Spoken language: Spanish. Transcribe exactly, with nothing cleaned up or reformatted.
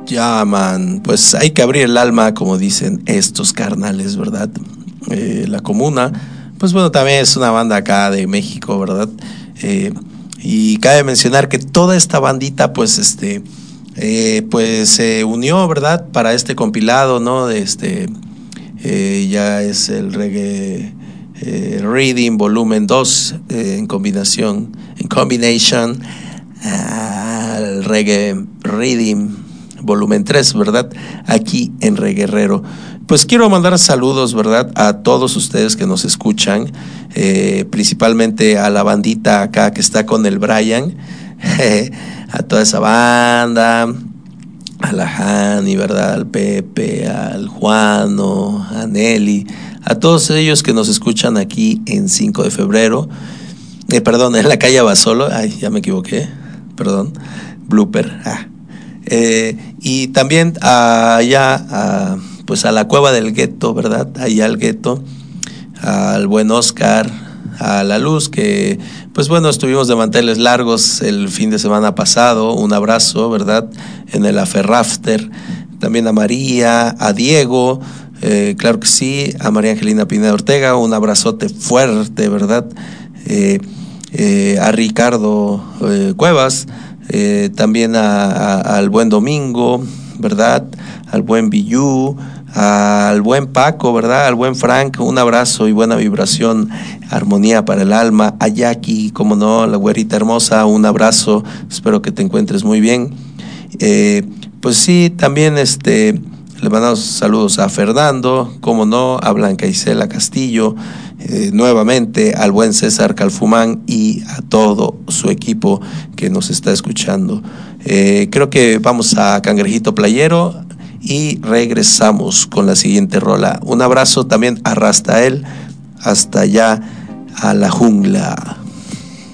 Ya, man, pues hay que abrir el alma, como dicen estos carnales, ¿verdad? Eh, la Comuna, pues bueno, también es una banda acá de México, ¿verdad? Eh, y cabe mencionar que toda esta bandita, pues, este, eh, pues se unió, ¿verdad? Para este compilado, ¿no? De este, eh, ya es el reggae eh, Reading Volumen dos eh, en combinación, en combination al reggae Reading Volumen tres, ¿verdad? Aquí en Reguerrero. Pues quiero mandar saludos, ¿verdad? A todos ustedes que nos escuchan, eh, principalmente a la bandita acá que está con el Brian, a toda esa banda, a la Hani, ¿verdad? Al Pepe, al Juano, a Nelly, a todos ellos que nos escuchan aquí en cinco de febrero, eh, perdón, en la calle Abasolo, ay, ya me equivoqué, perdón, blooper, ah. Eh, y también allá, a, pues a la Cueva del Gueto, ¿verdad? Allá al Gueto, al buen Oscar, a La Luz, que pues bueno, estuvimos de manteles largos el fin de semana pasado, un abrazo, ¿verdad? En el Aferrafter, también a María, a Diego, eh, claro que sí, a María Angelina Pineda Ortega, un abrazote fuerte, ¿verdad? Eh, eh, a Ricardo eh, Cuevas, eh, también a, a, al buen Domingo, ¿verdad? Al buen Billú, al buen Paco, ¿verdad? Al buen Frank, un abrazo y buena vibración, armonía para el alma. A Jackie, como no, la güerita hermosa, un abrazo, espero que te encuentres muy bien. Eh, pues sí, también este, le mandamos saludos a Fernando, como no, a Blanca Isela Castillo, eh, nuevamente al buen César Calfumán y a todo su equipo que nos está escuchando. Eh, creo que vamos a Cangrejito Playero y regresamos con la siguiente rola. Un abrazo también a Rastael, hasta allá a la jungla.